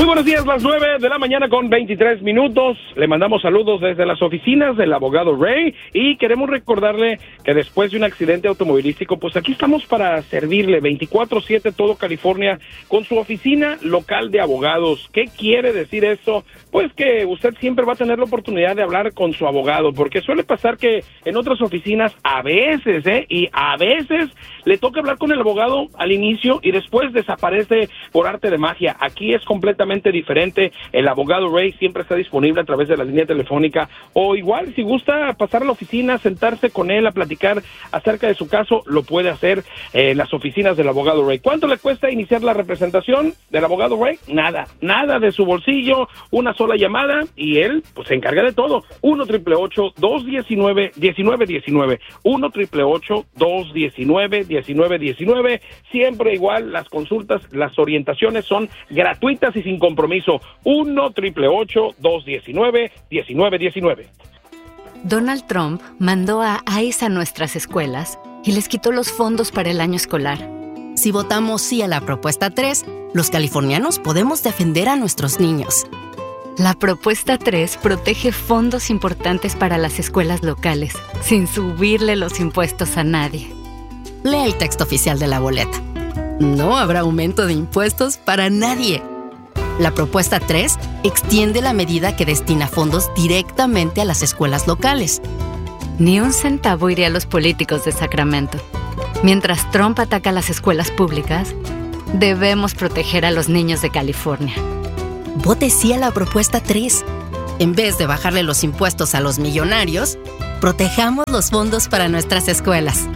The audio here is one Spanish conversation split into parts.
Muy buenos días, las 9 de la mañana con 23 minutos. Le mandamos saludos desde las oficinas del abogado Ray y queremos recordarle que después de un accidente automovilístico, pues aquí estamos para servirle 24/7 todo California con su oficina local de abogados. ¿Qué quiere decir eso? Pues que usted siempre va a tener la oportunidad de hablar con su abogado, porque suele pasar que en otras oficinas a veces le toca hablar con el abogado al inicio y después desaparece por arte de magia. Aquí es completamente diferente. El abogado Ray siempre está disponible a través de la línea telefónica, o igual si gusta pasar a la oficina, sentarse con él a platicar acerca de su caso, lo puede hacer en las oficinas del abogado Ray. ¿Cuánto le cuesta iniciar la representación del abogado Ray? Nada de su bolsillo, una sola llamada y él pues se encarga de todo. 1-888-219-1919 1-888-219-1919. Siempre igual, las consultas, las orientaciones son gratuitas y sin compromiso. 1-888-219-1919. Donald Trump mandó a ICE a nuestras escuelas y les quitó los fondos para el año escolar. Si votamos sí a la propuesta 3, los californianos podemos defender a nuestros niños. La propuesta 3 protege fondos importantes para las escuelas locales, sin subirle los impuestos a nadie. Lee el texto oficial de la boleta. No habrá aumento de impuestos para nadie. La propuesta 3 extiende la medida que destina fondos directamente a las escuelas locales. Ni un centavo iría a los políticos de Sacramento. Mientras Trump ataca a las escuelas públicas, debemos proteger a los niños de California. Vote sí a la propuesta 3. En vez de bajarle los impuestos a los millonarios, protejamos los fondos para nuestras escuelas.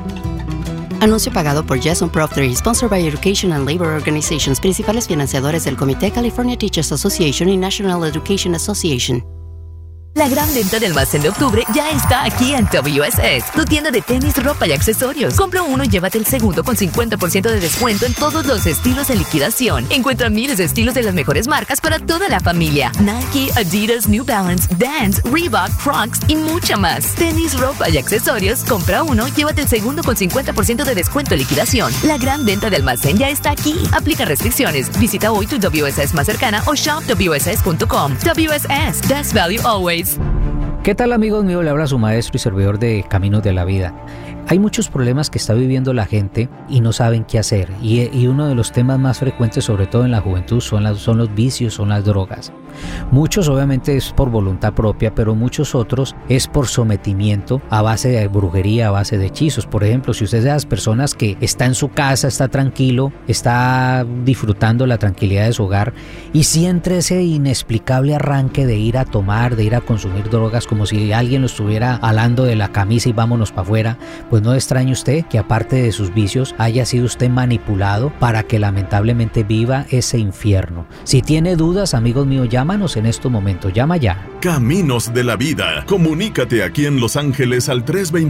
Anuncio pagado por Jason Proctor y sponsored by Education and Labor Organizations, principales financiadores del Comité California Teachers Association y National Education Association. La gran venta del almacén de octubre ya está aquí en WSS, tu tienda de tenis, ropa y accesorios. Compra uno y llévate el segundo con 50% de descuento en todos los estilos de liquidación. Encuentra miles de estilos de las mejores marcas para toda la familia. Nike, Adidas, New Balance, Vans, Reebok, Crocs y mucha más. Tenis, ropa y accesorios. Compra uno, llévate el segundo con 50% de descuento en liquidación. La gran venta de almacén ya está aquí. Aplica restricciones. Visita hoy tu WSS más cercana o shop WSS.com. WSS, best value always. ¿Qué tal, amigos míos? Le habla su maestro y servidor de Caminos de la Vida. Hay muchos problemas que está viviendo la gente y no saben qué hacer. Y uno de los temas más frecuentes, sobre todo en la juventud, son los vicios, son las drogas. Muchos obviamente es por voluntad propia, pero muchos otros es por sometimiento a base de brujería, a base de hechizos. Por ejemplo, si usted es de las personas que está en su casa, está tranquilo, está disfrutando la tranquilidad de su hogar y siente ese inexplicable arranque de ir a tomar, de ir a consumir drogas, como si alguien lo estuviera alando de la camisa y vámonos para afuera, pues no extrañe usted que aparte de sus vicios haya sido usted manipulado para que lamentablemente viva ese infierno. Si tiene dudas, amigos míos, llámanos en estos momentos, llama ya. Caminos de la Vida. Comunícate aquí en Los Ángeles al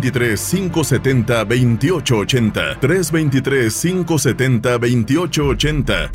323-570-2880. 323-570-2880.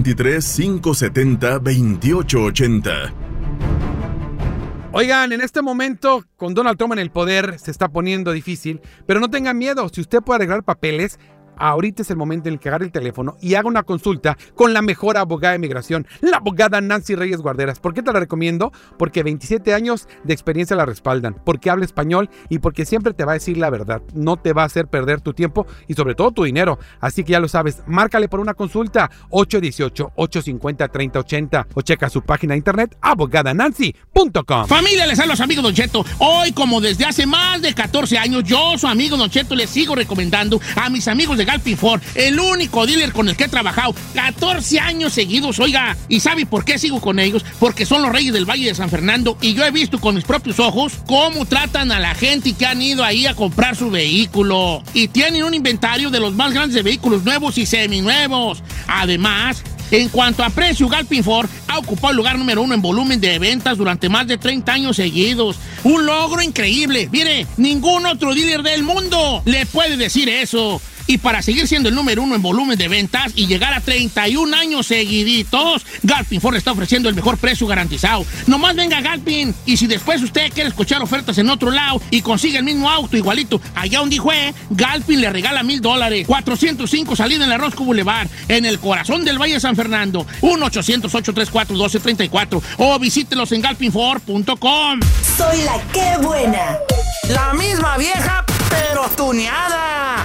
323-570-2880. Oigan, en este momento, con Donald Trump en el poder, se está poniendo difícil, pero no tengan miedo. Si usted puede arreglar papeles, ahorita es el momento en el que agarre el teléfono y haga una consulta con la mejor abogada de migración, la abogada Nancy Reyes Guarderas. ¿Por qué te la recomiendo? Porque 27 años de experiencia la respaldan, porque habla español y porque siempre te va a decir la verdad. No te va a hacer perder tu tiempo y sobre todo tu dinero. Así que ya lo sabes, márcale por una consulta 818-850-3080 o checa su página de internet abogadanancy.com. Familia, les hablo a su amigo Don Cheto. Hoy, como desde hace más de 14 años, yo, su amigo Don Cheto, les sigo recomendando a mis amigos de Galpin Ford, el único dealer con el que he trabajado 14 años seguidos, oiga. ¿Y sabe por qué sigo con ellos? Porque son los reyes del Valle de San Fernando y yo he visto con mis propios ojos cómo tratan a la gente que han ido ahí a comprar su vehículo. Y tienen un inventario de los más grandes de vehículos nuevos y seminuevos. Además, en cuanto a precio, Galpin Ford ha ocupado el lugar número 1 en volumen de ventas durante más de 30 años seguidos. Un logro increíble. Mire, ningún otro dealer del mundo le puede decir eso. Y para seguir siendo el número 1 en volumen de ventas y llegar a 31 años seguiditos, Galpin Ford está ofreciendo el mejor precio garantizado. Nomás venga Galpin, y si después usted quiere escuchar ofertas en otro lado y consigue el mismo auto igualito allá donde fue, Galpin le regala $1,000. 405 salida en la Roscoe Boulevard, en el corazón del Valle de San Fernando. 1-800-834-1234 o visítelos en galpinford.com. Soy la que buena. La misma vieja, pero tuneada.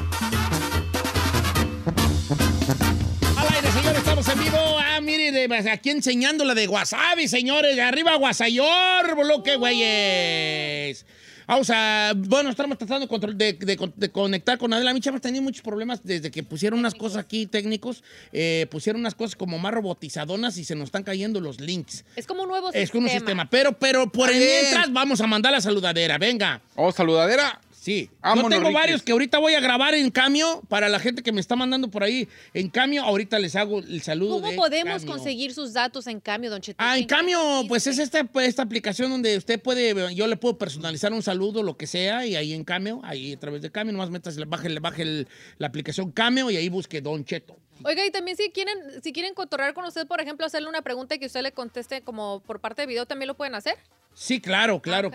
Al aire, señores, estamos en vivo. Mire, aquí enseñando la de wasabi, señores. Arriba, Guasayor, bloque, güeyes. Bueno, estamos tratando de conectar con Adela Micha. Hemos tenido muchos problemas desde que pusieron unas cosas aquí técnicos. Pusieron unas cosas como más robotizadonas y se nos están cayendo los links. Es como un nuevo sistema. Es como un sistema. Pero por el mientras vamos a mandar la saludadera. Venga. ¿Saludadera? Sí. Vámonos, Yo tengo Riquis. varios que ahorita voy a grabar en Cameo para la gente que me está mandando por ahí. En Cameo, ahorita les hago el saludo. ¿Cómo de podemos Cameo. conseguir sus datos en Cameo, Don Cheto? En Cameo, pues es esta aplicación donde usted puede, yo le puedo personalizar un saludo, lo que sea, y ahí en Cameo, ahí a través de Cameo, nomás metas, baje la aplicación Cameo y ahí busque Don Cheto. Oiga, y también si quieren cotorrear con usted, por ejemplo, hacerle una pregunta y que usted le conteste como por parte de video, ¿también lo pueden hacer? Sí, claro.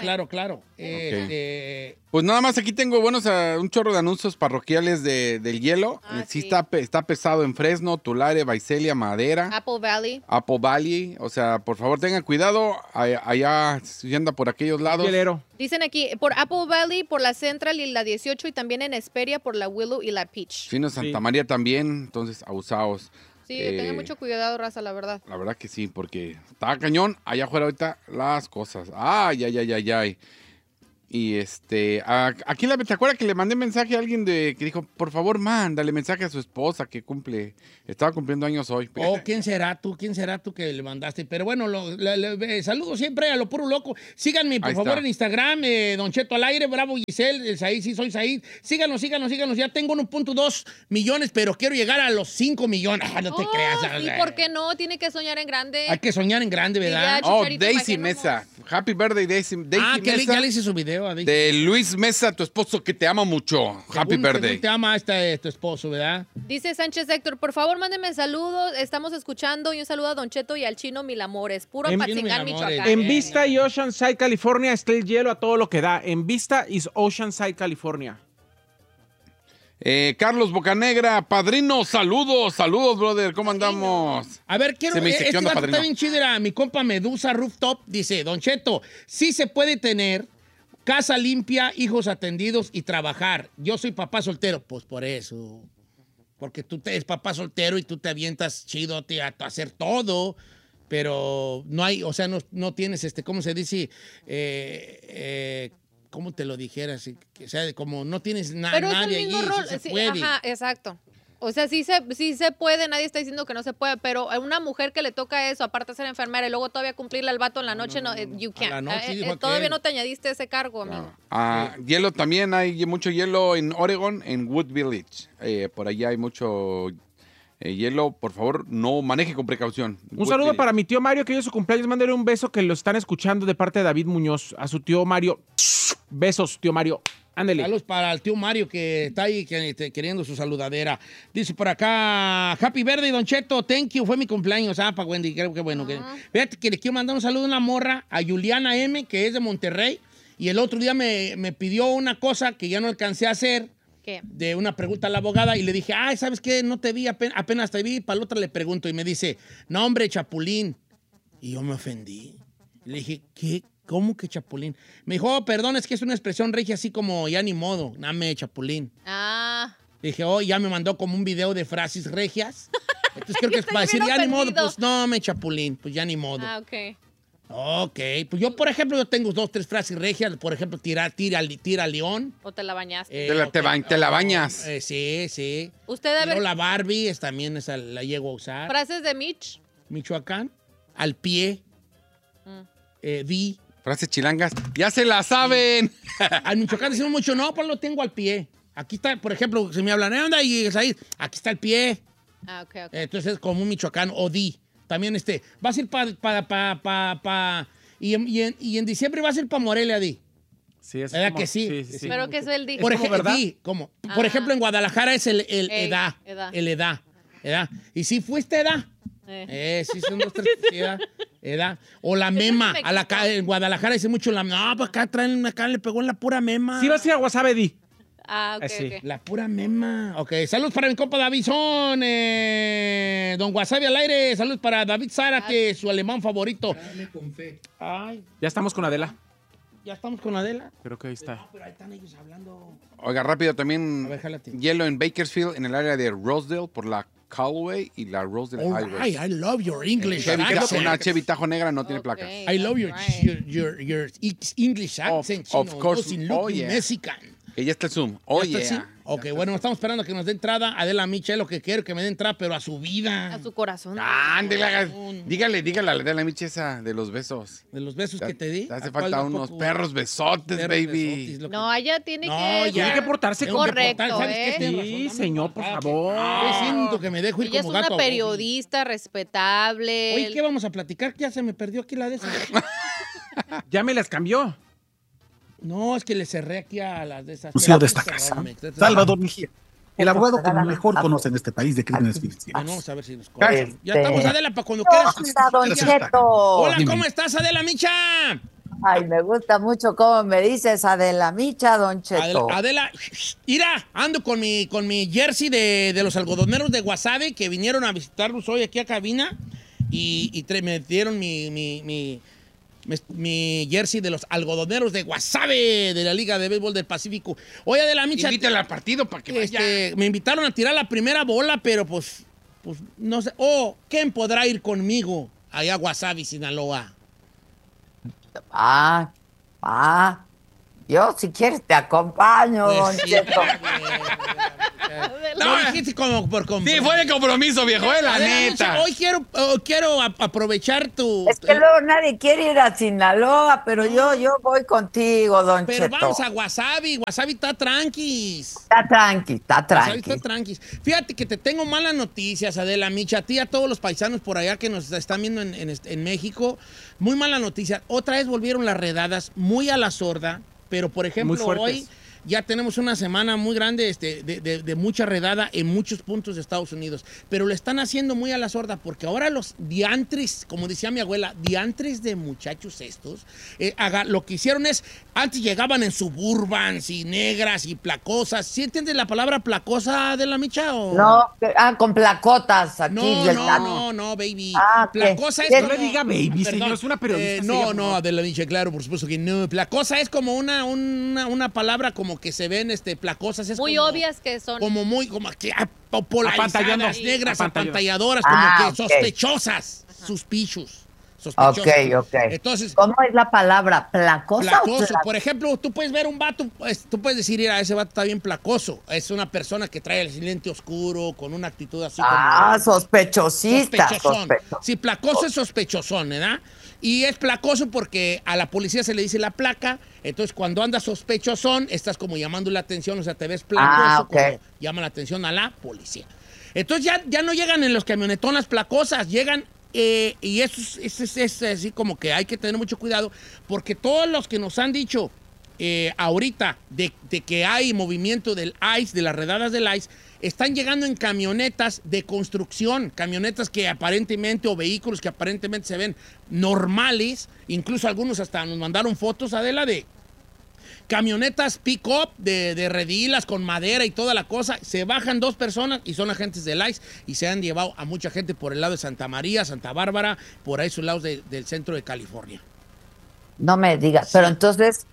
Okay. Pues nada más aquí tengo un chorro de anuncios parroquiales del hielo. Sí. Está pesado en Fresno, Tulare, Visalia, Madera. Apple Valley. O sea, por favor tengan cuidado allá si anda por aquellos lados. Hielero. Dicen aquí, por Apple Valley, por la Central y la 18 y también en Hesperia por la Willow y la Peach. Fino Santa María también, entonces abusados. Sí, tengan mucho cuidado, raza, la verdad. La verdad que sí, porque está cañón allá afuera ahorita las cosas. Ay. Y aquí ¿te acuerdas que le mandé mensaje a alguien que dijo, por favor, mándale mensaje a su esposa que estaba cumpliendo años hoy? ¿Quién será tú que le mandaste? Pero bueno, saludo siempre a lo puro loco. Síganme, por favor, en Instagram, Don Cheto al aire, Bravo Giselle, Said, sí soy Said. Síganos. Ya tengo 1.2 millones, pero quiero llegar a los 5 millones. No te creas. ¿Y por qué no? Tiene que soñar en grande. Hay que soñar en grande, ¿verdad? Daisy Mesa. Happy birthday, Daisy Mesa. Ya le hice su video. De Luis Mesa, tu esposo que te ama mucho. Happy birthday. Te ama tu esposo, ¿verdad? Dice Sánchez Héctor, por favor, mándenme saludos. Estamos escuchando y un saludo a Don Cheto y al Chino Milamores. Puro Apatzingán, Michoacán. En Vista y Oceanside, California, está el hielo a todo lo que da. En Vista y Oceanside, California. Carlos Bocanegra, padrino, saludos, brother, ¿cómo andamos? A ver, está bien chido, mi compa Medusa Rooftop, dice, Don Cheto, sí se puede tener casa limpia, hijos atendidos y trabajar. Yo soy papá soltero, pues por eso, porque tú eres papá soltero y tú te avientas chido a hacer todo, pero no hay, o sea, no tienes, ¿cómo se dice? ¿Cómo te lo dijeras? O sea, como no tienes nadie allí, sí se puede. Ajá, exacto. O sea, sí se puede, nadie está diciendo que no se puede, pero a una mujer que le toca eso, aparte de ser enfermera y luego todavía cumplirle al vato en la noche, no, you can't. Todavía no te añadiste ese cargo, amigo. Hielo también, hay mucho hielo en Oregon, en Wood Village. Por allá hay mucho hielo. Por favor, no maneje con precaución. Un saludo para mi tío Mario, que hoy es su cumpleaños. Mándale un beso que lo están escuchando de parte de David Muñoz. A su tío Mario. Besos, tío Mario. Ándele. Saludos para el tío Mario que está ahí queriendo su saludadera. Dice por acá, Happy Birthday, Don Cheto, thank you, fue mi cumpleaños. Para Wendy, creo que bueno. Fíjate que le quiero mandar un saludo a una morra, a Juliana M., que es de Monterrey, y el otro día me pidió una cosa que ya no alcancé a hacer. ¿Qué? De una pregunta a la abogada, y le dije, ¿sabes qué? No te vi, apenas te vi, para la otra le pregunto, y me dice, no, hombre, Chapulín. Y yo me ofendí. Le dije, ¿qué? ¿Cómo que Chapulín? Me dijo, perdón, es que es una expresión regia así como ya ni modo, dame Chapulín. Dije, ya me mandó como un video de frases regias. Entonces creo que es para decir ya ni modo, pues no me Chapulín, pues ya ni modo. Ok, pues yo, por ejemplo, yo tengo 2, 3 frases regias. Por ejemplo, tira León. ¿O te la bañaste? Te la bañas. Sí. ¿Usted Pero la Barbie también esa la llego a usar. ¿Frases de Michoacán. Al pie. Di. Frases chilangas. ¡Ya se la saben! Al Michoacán decimos mucho, no, pues lo tengo al pie. Aquí está, por ejemplo, si me hablan, ¿dónde? Y ahí, aquí está el pie. Ok. Entonces es como un Michoacán o di. También vas a ir y en diciembre vas a ir para Morelia, di. Sí, es ¿verdad como, que sí? Pero que es el dijo. Por ejemplo, sí, ¿cómo? Por ejemplo, en Guadalajara es el edad. El edad. ¿Y si fuiste edad? Sí, son 2, 3, edad. O la mema. En Guadalajara dice mucho la mema. No, pues acá le pegó en la pura mema. Sí, vas a ir a Guasave, Di. Ah, ok, sí. ok. La pura mema. Ok, saludos para mi compa David Son. Don Wasabi al aire. Saludos para David Zárate, su alemán favorito. Dale con fe. Ay, Ya estamos con Adela. ¿ya estamos con Adela? Creo que ahí está. No, pero ahí están ellos hablando. Oiga, rápido, A también ver, jálate. hielo en Bakersfield, en el área de Rosedale, por la Callaway y la Rosedale All Highway. right, I love your English Chevy, accent. una Chevy Tajo negra no tiene placas. I love your English accent, Of chino. course. Doesn't look Oh, yeah. Mexican. Que ya está el Zoom. ¿Ya Oye. está así? Ok, bueno, estamos esperando a que nos dé entrada. Adela Micha es lo que quiero, que me dé entrada, pero a su vida. A su corazón. Ándele, dígale a la Micha esa de los besos. De los besos que te di. Te hace ¿A cuál falta de unos poco? perros besotes, Perros baby. besotis, lo que- No, ella tiene No, que... ya. Tiene que portarse Tengo como... que Correcto, portar, ¿sabes qué? ¿eh? Tienes Sí, razón, señor, por favor. Yo siento que me dejo ir Ella es como una gato a periodista respetable. Oye, ¿qué vamos a platicar? Ya se me perdió aquí la de esas. Ya me las cambió. No, es que le cerré aquí a las de esas. Museo de esta casa. Salvador Mejía, el abogado que mejor conoce en este país de crímenes financieros. Bueno, vamos a ver si nos conoce. Ya estamos, Adela, para cuando quieras. Hola, Don Cheto. Hola, Dime. ¿cómo estás, Adela Micha? Ay, me gusta mucho cómo me dices Adela Micha, Don Cheto. Adela, mira, ando con mi jersey de los algodoneros de Wasabi que vinieron a visitarnos hoy aquí a cabina y me dieron mi jersey de los algodoneros de Wasabi de la Liga de Béisbol del Pacífico. Oye, Adela Micha, Invítala al partido para que vaya. me invitaron a tirar la primera bola, pero pues no sé. ¿Quién podrá ir conmigo allá a Wasabi, Sinaloa? Yo si quieres te acompaño, Pues Don sí, Cheto. No, dijiste como por compromiso. Sí, fue de compromiso, viejo, la neta. Hoy quiero aprovechar tu... Es que luego nadie quiere ir a Sinaloa, pero yo voy contigo, Don Pero Cheto. vamos a Wasabi. Wasabi está tranquis. Está tranqui. Wasabi está tranquis. Fíjate que te tengo malas noticias, Adela Micha. A ti y a todos los paisanos por allá que nos están viendo en México. Muy mala noticia. Otra vez volvieron las redadas muy a la sorda. Pero, por ejemplo, hoy ya tenemos una semana muy grande de mucha redada en muchos puntos de Estados Unidos. Pero lo están haciendo muy a la sorda porque ahora los diantres, como decía mi abuela, diantres de muchachos estos, lo que hicieron es, antes llegaban en Suburbans y negras y placosas. ¿Sí entiendes la palabra placosa, de la Micha? ¿O? No, con placotas aquí. No, baby. Placosa es No le diga baby, señor, es una periodista. no, de la Micha, claro, por supuesto que no. Placosa es como una palabra como que se ven placosas. Es muy como, obvias que son. Como que polarizadas, negras, apantalladoras, como que sospechosas, suspicious. Ok. Entonces, ¿cómo es la palabra? ¿Placosa o placoso? Por ejemplo, tú puedes ver un vato, tú puedes decir, mira, ese vato está bien placoso. Es una persona que trae el lente oscuro, con una actitud así como... sospechosista. Sí, placoso es sospechosón, ¿verdad? Y es placoso porque a la policía se le dice la placa. Entonces, cuando andas sospechosón, estás como llamando la atención, o sea, te ves placoso, como llama la atención a la policía. Entonces, ya no llegan en los camionetonas placosas, llegan... y eso es así como que hay que tener mucho cuidado, porque todos los que nos han dicho ahorita de que hay movimiento del ICE, de las redadas del ICE, están llegando en camionetas de construcción, camionetas que aparentemente, o vehículos que aparentemente se ven normales, incluso algunos hasta nos mandaron fotos, Adela, de camionetas pick-up de redilas con madera y toda la cosa. Se bajan 2 personas y son agentes del ICE y se han llevado a mucha gente por el lado de Santa María, Santa Bárbara, por ahí sus lados del centro de California. No me digas, pero entonces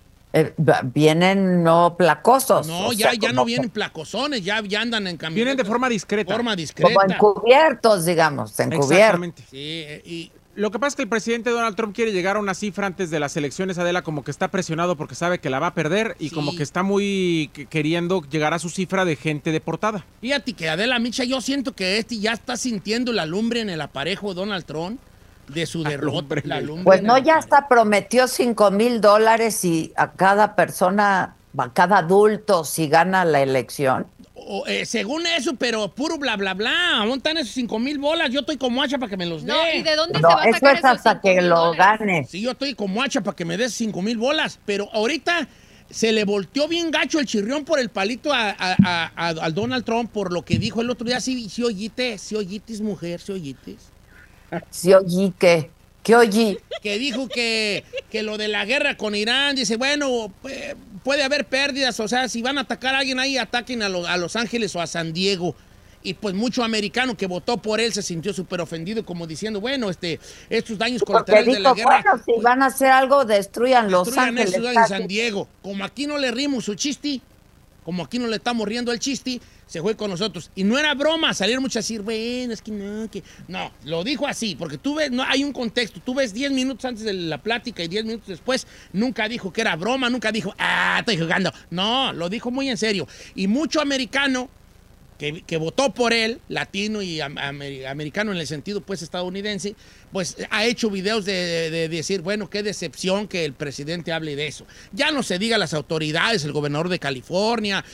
vienen no placosos. No, ya no vienen placosones, ya andan en camionetas. Vienen de forma discreta. Como encubiertos, digamos, encubiertos. Sí, Lo que pasa es que el presidente Donald Trump quiere llegar a una cifra antes de las elecciones, Adela, como que está presionado porque sabe que la va a perder y como que está muy queriendo llegar a su cifra de gente deportada. Fíjate que, Adela Micha, yo siento que ya está sintiendo la lumbre en el aparejo Donald Trump de su derrota. Pues no, ya hasta prometió $5,000 y a cada persona, a cada adulto, si gana la elección. Según eso, pero puro bla, bla, bla. ¿Dónde están esos $5,000? Yo estoy como hacha para que me los dé. No, ¿y de dónde se va a sacar eso es hasta que lo gane. Sí, yo estoy como hacha para que me des $5,000. Pero ahorita se le volteó bien gacho el chirrión por el palito al Donald Trump por lo que dijo el otro día. Sí oyites, mujer, sí oyites. Sí oí, ¿qué oí? Que dijo que lo de la guerra con Irán, dice, bueno, puede haber pérdidas, o sea, si van a atacar a alguien ahí, ataquen a Los Ángeles o a San Diego. Y pues mucho americano que votó por él se sintió súper ofendido, como diciendo, bueno, estos daños colaterales de la guerra. Bueno, si van a hacer algo, destruyan Los Ángeles. Destruyan en San Diego. Como aquí no le rimos su chiste, como aquí no le estamos riendo el chiste, se fue con nosotros. Y no era broma, salieron muchos a decir, bueno, es que no, No, lo dijo así, porque tú ves, no hay un contexto. Tú ves 10 minutos antes de la plática y 10 minutos después, nunca dijo que era broma, nunca dijo, estoy jugando. No, lo dijo muy en serio. Y mucho americano que votó por él, latino y americano en el sentido pues estadounidense, pues ha hecho videos de decir, bueno, qué decepción que el presidente hable de eso. Ya no se diga las autoridades, el gobernador de California,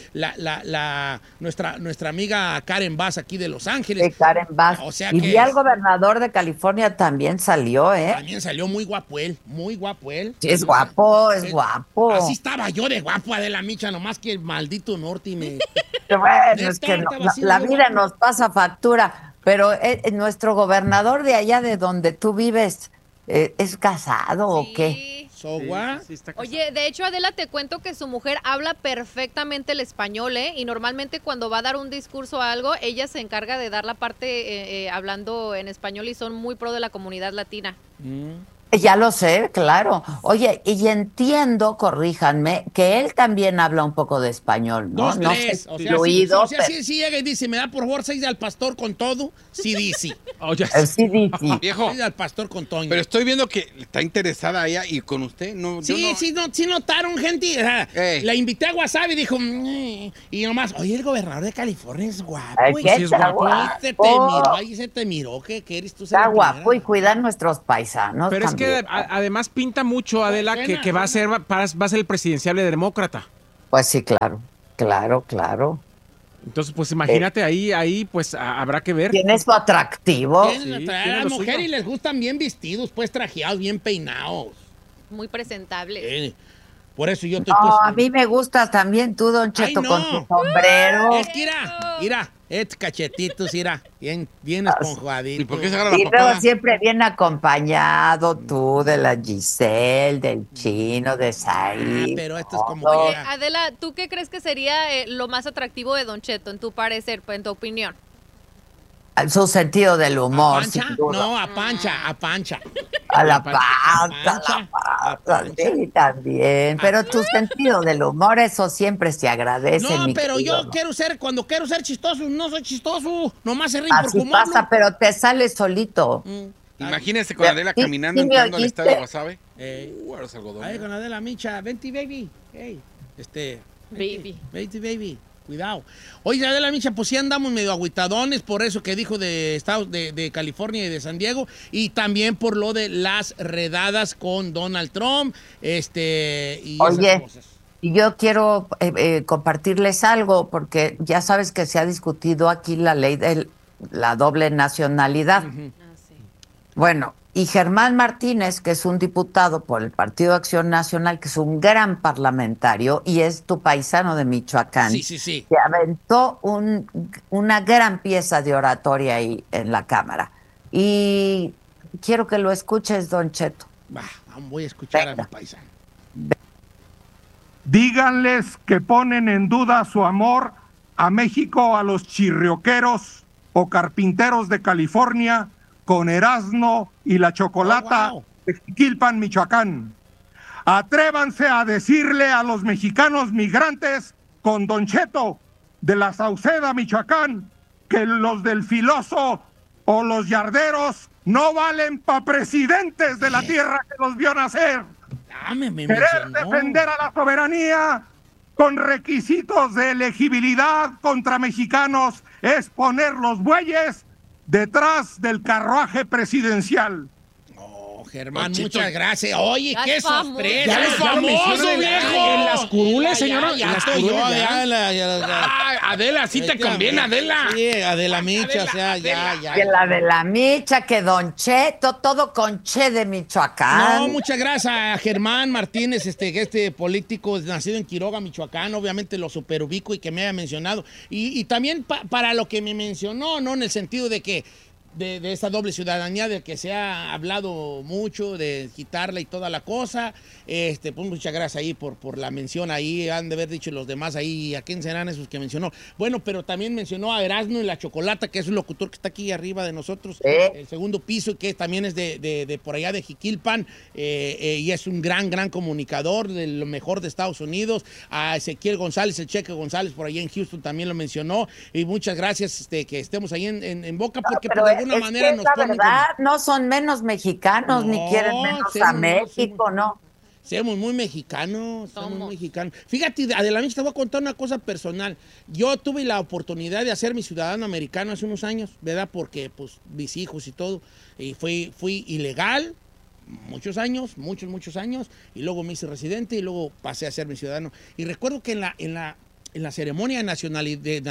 nuestra amiga Karen Bass aquí de Los Ángeles. Sí, Karen Bass. O sea y ya el gobernador de California también salió, ¿eh? También salió muy guapo él. Sí, es guapo, es guapo. Así estaba yo de guapo, Adela Micha, nomás que el maldito norte me... Bueno, es que la vida nos pasa factura, pero nuestro gobernador de allá de donde tú vives, ¿es casado o qué? Sí, está casado. Oye, de hecho, Adela, te cuento que su mujer habla perfectamente el español, ¿eh? Y normalmente cuando va a dar un discurso o algo, ella se encarga de dar la parte hablando en español y son muy pro de la comunidad latina. Ya lo sé, claro. Oye, y entiendo, corríjanme, que él también habla un poco de español, ¿no? No sé, fluido. Sí llega y dice, ¿me da por favor 6 al pastor con todo? Sí dice. Sí dice. Viejo. 6 al pastor con Toño. Pero estoy viendo que está interesada ella y con usted, no. Sí notaron, gente. O sea, la invité a WhatsApp y dijo, y nomás, oye, el gobernador de California es guapo. Sí, es guapo. Ahí se te miró, ¿qué eres tú? Está guapo y cuida a nuestros paisanos. Pero también. Es que además pinta mucho, Adela, que va a ser el presidenciable demócrata. Pues sí, claro. Entonces, pues imagínate, ahí pues habrá que ver. Tiene su atractivo. A las mujeres les gustan bien vestidos, pues trajeados, bien peinados. Muy presentables. Por eso yo estoy... a mí me gusta también tú, Don Cheto, con tu sombrero. Es que mira, estos cachetitos, bien esponjaditos. ¿Y por qué se agarra la Y papada? luego siempre bien acompañado tú, de la Giselle, del Chino, de Said. Pero esto es como... Oye, Adela, ¿tú qué crees que sería lo más atractivo de Don Cheto, en tu parecer, en tu opinión? Su sentido del humor. ¿A Pancha? No, a Pancha. A la panza, sí, también. Pero tu sentido del humor, eso siempre se agradece. No, pero querido, yo cuando quiero ser chistoso, no soy chistoso. Nomás se ríe por así cómo pasa, hablo. pero te sale solito. Imagínese con Adela caminando entrando al estadio de Guasave. Ahí con Adela Micha, vente baby. Hey, baby. Cuidado. Oye, Adela Micha, pues sí andamos medio agüitadones por eso que dijo de Estados de California y de San Diego, y también por lo de las redadas con Donald Trump, y oye, esas cosas. Y yo quiero compartirles algo, porque ya sabes que se ha discutido aquí la ley de la doble nacionalidad. Bueno, y Germán Martínez, que es un diputado por el Partido Acción Nacional, que es un gran parlamentario y es tu paisano de Michoacán, sí. se aventó una gran pieza de oratoria ahí en la Cámara. Y quiero que lo escuches, Don Cheto. Voy a escuchar a mi paisano. Díganles que ponen en duda su amor a México a los chirrioqueros o carpinteros de California con Erasmo y la Chocolata de Jiquilpan, Michoacán. Atrévanse a decirle a los mexicanos migrantes con Don Cheto de la Sauceda, Michoacán, que los del Filoso o los yarderos no valen para presidentes de la tierra que los vio nacer. Querer defender a la soberanía con requisitos de elegibilidad contra mexicanos es poner los bueyes detrás del carruaje presidencial. Germán, muchas gracias. Oye, Ya qué es famoso. sorpresa. Ya ¡Es es famoso, viejo! En las curules, señor. Ya En las estoy yo, curules, ya. Adela, sí te conviene, Adela. Sí, Adela Micha, o sea, ya. Que la de la Micha, que Don Cheto, todo con Che de Michoacán. No, muchas gracias a Germán Martínez, este político nacido en Quiroga, Michoacán, obviamente lo superubico y que me haya mencionado. Y también para lo que me mencionó, ¿no? En el sentido de que de esa doble ciudadanía de que se ha hablado mucho, de quitarla y toda la cosa. Pues muchas gracias ahí por la mención ahí. Han de haber dicho los demás ahí, ¿a quién serán esos que mencionó? Bueno, pero también mencionó a Erasmo y la Chocolata, que es un locutor que está aquí arriba de nosotros, el segundo piso, que también es de por allá de Jiquilpan, y es un gran comunicador, de lo mejor de Estados Unidos. A Ezequiel González, el Cheque González, por allá en Houston también lo mencionó. Y muchas gracias que estemos ahí en Boca, porque por alguna manera nos ponen verdad, no son menos mexicanos, ni quieren menos a México, ¿no? Somos muy mexicanos, somos muy mexicanos. Fíjate, Adela Micha, te voy a contar una cosa personal. Yo tuve la oportunidad de hacer mi ciudadano americano hace unos años, ¿verdad? Porque, pues, mis hijos y todo. Y fui ilegal muchos años, y luego me hice residente y luego pasé a ser mi ciudadano. Y recuerdo que en la ceremonia de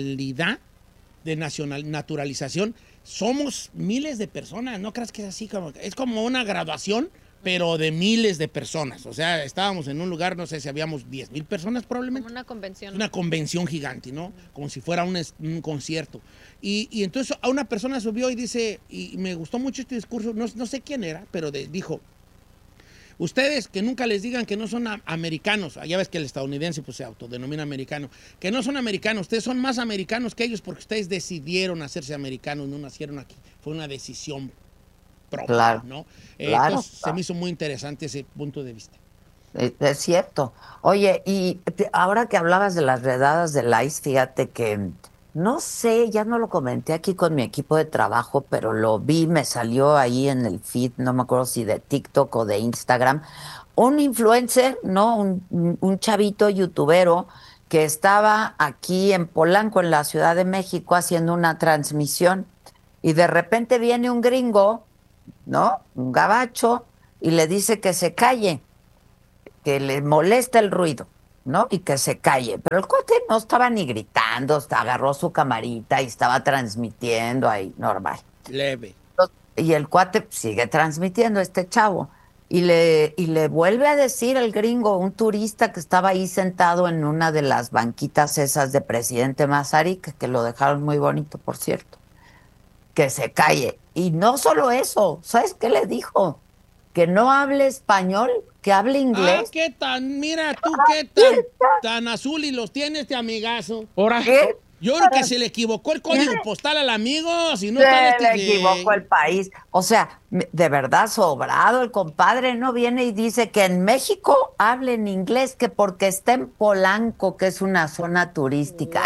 naturalización, somos miles de personas. No creas que es así, es como una graduación, pero de miles de personas. O sea, estábamos en un lugar, no sé si habíamos 10,000 personas probablemente. Como una convención. Una convención gigante, ¿no? Como si fuera un concierto. Y entonces a una persona subió y dice, y me gustó mucho este discurso, no sé quién era, pero dijo, ustedes que nunca les digan que no son americanos, ya ves que el estadounidense pues se autodenomina americano, que no son americanos, ustedes son más americanos que ellos porque ustedes decidieron hacerse americanos, no nacieron aquí, fue una decisión propia, claro, ¿no? Claro, entonces se me hizo muy interesante ese punto de vista. Es cierto. Oye, y ahora que hablabas de las redadas del ICE, fíjate que, no sé, ya no lo comenté aquí con mi equipo de trabajo, pero lo vi, me salió ahí en el feed, no me acuerdo si de TikTok o de Instagram, un influencer, ¿no? Un chavito youtubero que estaba aquí en Polanco, en la Ciudad de México, haciendo una transmisión, y de repente viene un gringo, ¿no? Un gabacho, y le dice que se calle, que le molesta el ruido, ¿no? Y que se calle. Pero el cuate no estaba ni gritando, hasta agarró su camarita y estaba transmitiendo ahí, normal. Leve. Y el cuate sigue transmitiendo, este chavo. Y le vuelve a decir al gringo, un turista que estaba ahí sentado en una de las banquitas esas de Presidente Mazarik, que lo dejaron muy bonito, por cierto, que se calle. Y no solo eso, ¿sabes qué le dijo? Que no hable español, que hable inglés. Ah, qué tan, mira tú, qué tan azul y los tiene este amigazo. ¿Ahora? ¿Qué? Yo creo que se le equivocó el código postal al amigo, si no Se está le equivocó el país. O sea, de verdad sobrado el compadre, no viene y dice que en México hablen inglés, que porque está en Polanco, que es una zona turística.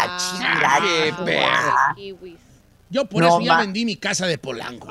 Yo por eso ya vendí mi casa de Polanco.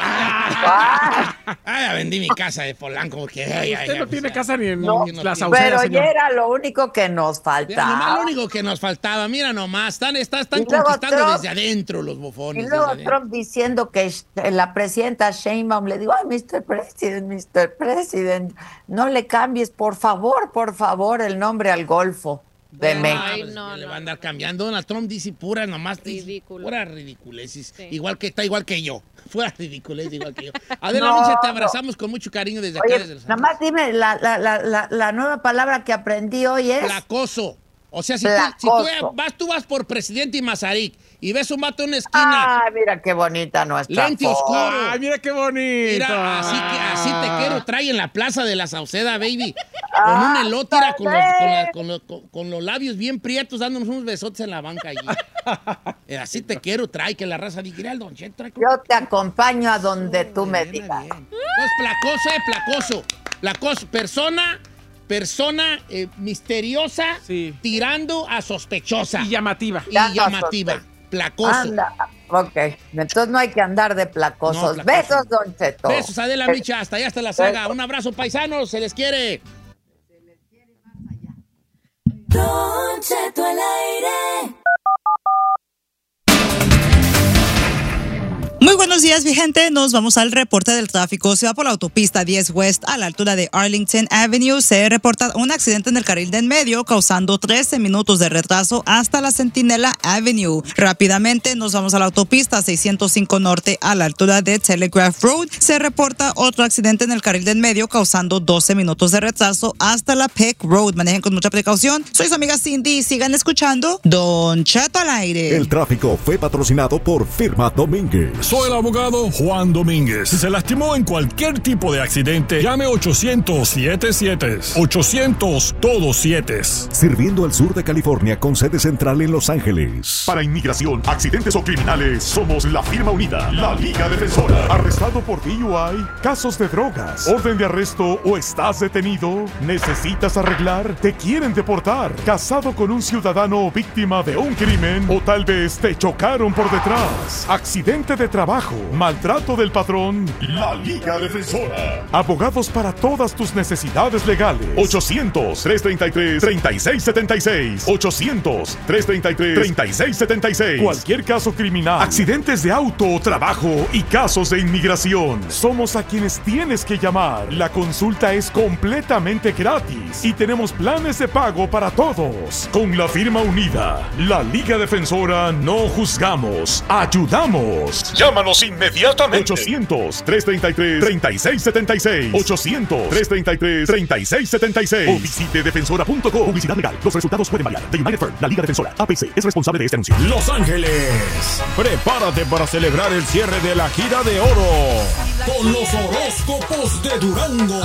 Ya vendí mi casa de Polanco porque usted no tiene casa ni en la Sauceda, pero señor. ya era lo único que nos faltaba. Nomás lo único que nos faltaba, mira nomás, están conquistando desde adentro los bofones. Y luego Trump diciendo que la presidenta Sheinbaum le dijo, ay, Mr. President, no le cambies, por favor, el nombre al Golfo de México. Le va a andar cambiando. Donald Trump dice pura ridiculeces. Sí. Igual que yo. Fuera ridiculez igual que yo. Adela Micha, te abrazamos con mucho cariño desde acá. Desde los nada más dime, la nueva palabra que aprendí hoy es... Placoso. O sea, si tú vas por Presidente y Mazarik y ves un vato en una esquina. Ah, mira qué bonita nuestra lente oscuro. Ay, mira qué bonito. Mira, así te quiero. Trae en la plaza de la Sauceda, baby. Con un elote, con los labios bien prietos, dándonos unos besotes en la banca allí. Así te quiero, trae, que la raza diga, mira el Don Cheto. Yo te acompaño a donde tú me digas. Placoso. Placoso. Persona misteriosa, sí, tirando a sospechosa. Y llamativa. Placoso. Anda. Ok, entonces no hay que andar de placosos. No, besos, Don Cheto. Besos, Adela Micha, hasta allá, hasta la saga. Un abrazo, paisanos, se les quiere. Más allá. Don Cheto al aire. Muy buenos días, mi gente. Nos vamos al reporte del tráfico. Se va por la autopista 10 West a la altura de Arlington Avenue. Se reporta un accidente en el carril de en medio, causando 13 minutos de retraso hasta la Centinela Avenue. Rápidamente nos vamos a la autopista 605 Norte a la altura de Telegraph Road. Se reporta otro accidente en el carril de en medio, causando 12 minutos de retraso hasta la Peck Road. Manejen con mucha precaución. Soy su amiga Cindy y sigan escuchando Don Cheto al aire. El tráfico fue patrocinado por Firma Domínguez. Soy el abogado Juan Domínguez. Si se lastimó en cualquier tipo de accidente, llame 800-77. 800 todos 7. Sirviendo al sur de California con sede central en Los Ángeles. Para inmigración, accidentes o criminales, somos la firma unida, la Liga Defensora. ¿Arrestado por DUI? ¿Casos de drogas? ¿Orden de arresto o estás detenido? ¿Necesitas arreglar? ¿Te quieren deportar? ¿Casado con un ciudadano víctima de un crimen? ¿O tal vez te chocaron por detrás? ¿Accidente de trabajo? ¿Maltrato del patrón? La Liga Defensora. Abogados para todas tus necesidades legales. 800-333-3676. 800-333-3676. Cualquier caso criminal, accidentes de auto o trabajo y casos de inmigración. Somos a quienes tienes que llamar. La consulta es completamente gratis y tenemos planes de pago para todos. Con la firma unida, la Liga Defensora, no juzgamos, ayudamos. Llámanos inmediatamente. 800-333-3676. 800-333-3676. O visite defensora.com. Publicidad legal. Los resultados pueden variar. The United Firm, la Liga Defensora, APC, es responsable de este anuncio. Los Ángeles, prepárate para celebrar el cierre de la gira de oro con los horóscopos de Durango.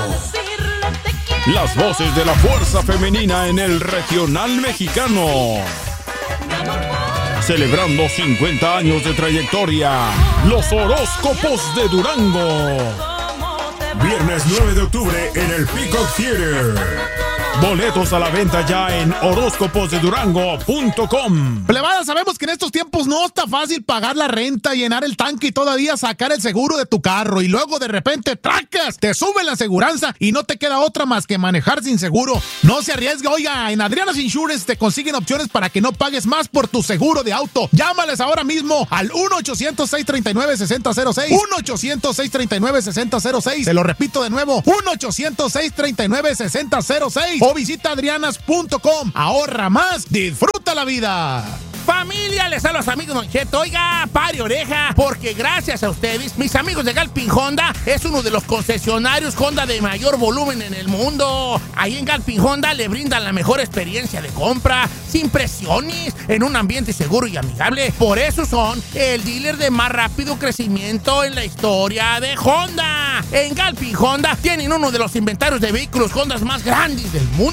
Las voces de la fuerza femenina en el regional mexicano. Celebrando 50 años de trayectoria, los horóscopos de Durango. Viernes 9 de octubre en el Peacock Theater. Boletos a la venta ya en horóscoposdedurango.com. Plebada, sabemos que en estos tiempos no está fácil pagar la renta, llenar el tanque y todavía sacar el seguro de tu carro. Y luego de repente, ¡tracas!, te sube la aseguranza y no te queda otra más que manejar sin seguro. No se arriesgue. Oiga, en Adriana's Insurance te consiguen opciones para que no pagues más por tu seguro de auto. Llámales ahora mismo al 1-800-639-6006. 1-800-639-6006. Te lo repito de nuevo, 1-800-639-6006. O visita adrianas.com. Ahorra más, disfruta la vida. Familia, les hablo a los amigos Don Cheto. Oiga, pare oreja, porque gracias a ustedes, mis amigos de Galpin Honda es uno de los concesionarios Honda de mayor volumen en el mundo. Ahí en Galpin Honda le brindan la mejor experiencia de compra, sin presiones, en un ambiente seguro y amigable. Por eso son el dealer de más rápido crecimiento en la historia de Honda. En Galpin Honda tienen uno de los inventarios de vehículos Honda más grandes del mundo.